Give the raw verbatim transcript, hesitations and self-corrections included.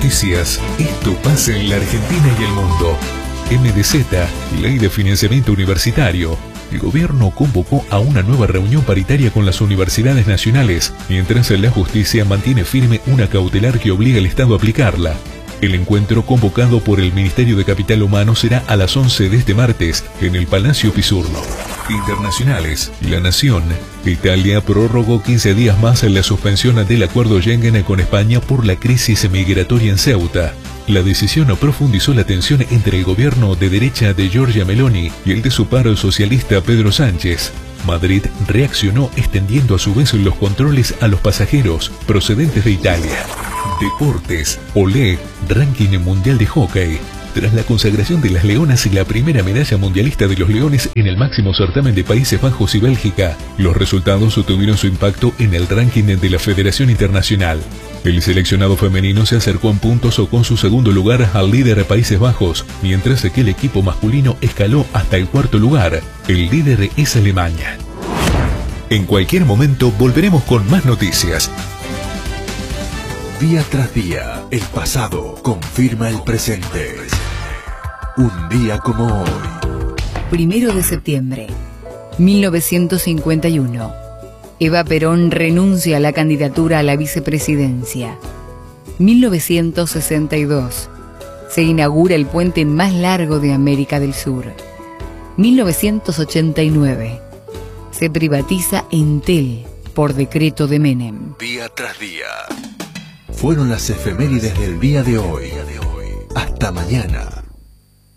Noticias. Esto pasa en la Argentina y el mundo. M D Z, Ley de Financiamiento Universitario. El gobierno convocó a una nueva reunión paritaria con las universidades nacionales, mientras la justicia mantiene firme una cautelar que obliga al Estado a aplicarla. El encuentro convocado por el Ministerio de Capital Humano será a las once de este martes en el Palacio Pisurno. Internacionales. La Nación. Italia prorrogó quince días más la suspensión del acuerdo Schengen con España por la crisis migratoria en Ceuta. La decisión profundizó la tensión entre el gobierno de derecha de Giorgia Meloni y el de su par socialista Pedro Sánchez. Madrid reaccionó extendiendo a su vez los controles a los pasajeros procedentes de Italia. Deportes. Olé, ranking mundial de hockey. Tras la consagración de las Leonas y la primera medalla mundialista de los Leones en el máximo certamen de Países Bajos y Bélgica, los resultados tuvieron su impacto en el ranking de la Federación Internacional. El seleccionado femenino se acercó en puntos o con su segundo lugar al líder Países Bajos, mientras que el equipo masculino escaló hasta el cuarto lugar. El líder es Alemania. En cualquier momento volveremos con más noticias. Día tras día, el pasado confirma el presente. Un día como hoy. Primero de septiembre, mil novecientos cincuenta y uno. Eva Perón renuncia a la candidatura a la vicepresidencia. mil novecientos sesenta y dos. Se inaugura el puente más largo de América del Sur. mil novecientos ochenta y nueve. Se privatiza Entel por decreto de Menem. Día tras día. Fueron las efemérides del día de hoy. Hasta mañana.